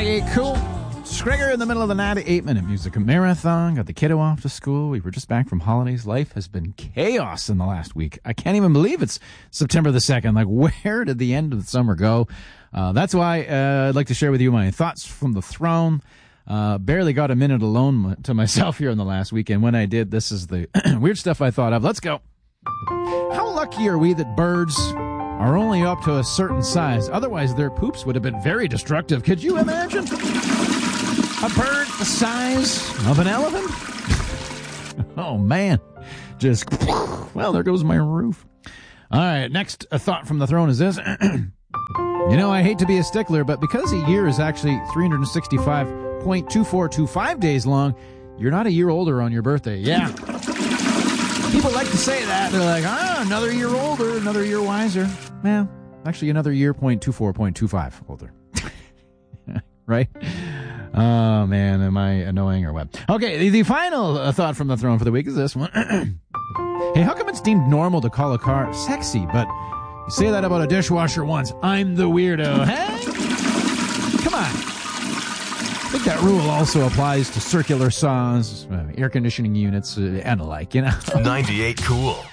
98 Cool. Scringer in the middle of the 98-minute music marathon. Got the kiddo off to school. We were just back from holidays. Life has been chaos in the last week. I can't even believe it's September the 2nd. Like, where did the end of the summer go? That's why I'd like to share with you my thoughts from the throne. Barely got a minute alone to myself here in the last weekend. When I did, this is the weird stuff I thought of. Let's go. How lucky are we that birds are only up to a certain size? Otherwise, their poops would have been very destructive. Could you imagine? A bird the size of an elephant? Oh, man. Just, well, there goes my roof. All right, next a thought from the throne is this. You know, I hate to be a stickler, but because a year is actually 365.2425 days long, you're not a year older on your birthday. Yeah. People like to say that. They're like, another year older, another year wiser. Well, actually another year 0.24.25 older. Right? Oh, man, am I annoying or what? Okay, the final thought from the throne for the week is this one. Hey, how come it's deemed normal to call a car sexy, but you say that about a dishwasher once? I'm the weirdo. Hey? Come on. I think that rule also applies to circular saws, air conditioning units, and the like, you know? 98 Cool.